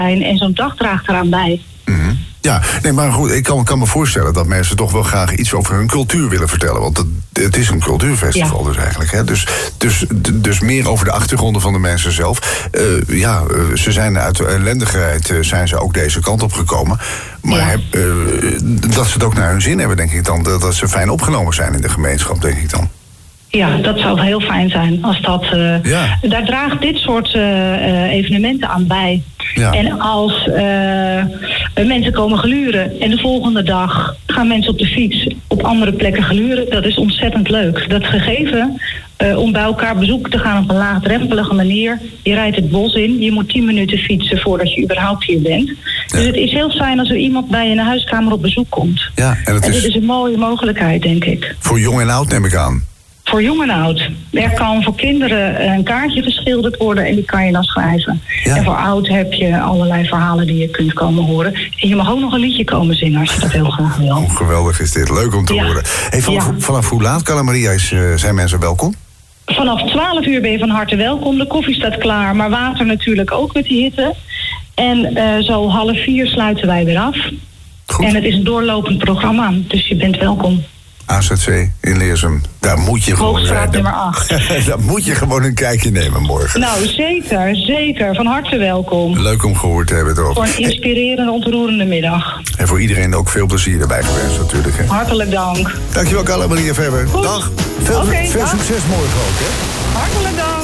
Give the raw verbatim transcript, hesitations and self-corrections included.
zijn. En zo'n dag draagt eraan bij. Mm-hmm. Ja, nee, maar goed, ik kan, kan me voorstellen dat mensen toch wel graag iets over hun cultuur willen vertellen. Want het, het is een cultuurfestival, ja. dus eigenlijk. Hè? Dus, dus, dus meer over de achtergronden van de mensen zelf. Uh, ja, uh, ze zijn uit de ellendigheid uh, zijn ze ook deze kant op gekomen. Maar ja. heb, uh, dat ze het ook naar hun zin hebben, denk ik dan. Dat, dat ze fijn opgenomen zijn in de gemeenschap, denk ik dan. Ja, dat zou heel fijn zijn als dat... Uh, ja. Daar draagt dit soort uh, uh, evenementen aan bij. Ja. En als uh, mensen komen gluren en de volgende dag gaan mensen op de fiets op andere plekken gluren, dat is ontzettend leuk. Dat gegeven uh, om bij elkaar bezoek te gaan op een laagdrempelige manier. Je rijdt het bos in, je moet tien minuten fietsen voordat je überhaupt hier bent. Ja. Dus het is heel fijn als er iemand bij je in de huiskamer op bezoek komt. Ja, en het en is... dit is een mooie mogelijkheid, denk ik. Voor jong en oud, neem ik aan. Voor jong en oud. Er kan voor kinderen een kaartje geschilderd worden en die kan je dan schrijven. Ja. En voor oud heb je allerlei verhalen die je kunt komen horen. En je mag ook nog een liedje komen zingen als je dat heel graag wil. Oh, geweldig is dit. Leuk om te ja. horen. Hey, vanaf, ja. vanaf hoe laat, Carla Maria, is, uh, zijn mensen welkom? Vanaf twaalf uur ben je van harte welkom. De koffie staat klaar, maar water natuurlijk ook met die hitte. En uh, zo half vier sluiten wij weer af. Goed. En het is een doorlopend programma, dus je bent welkom. A Z C in Leersum. Daar moet je gewoon Hoogstraat nummer acht. Daar moet je gewoon een kijkje nemen morgen. Nou, zeker, zeker. Van harte welkom. Leuk om gehoord te hebben, toch? Voor een inspirerende, ontroerende middag. En voor iedereen ook veel plezier erbij gewenst, natuurlijk. Hè? Hartelijk dank. Dankjewel, Carla Maria Verber. Goed. Dag. Veel, okay, veel dag. succes morgen ook, hè? Hartelijk dank.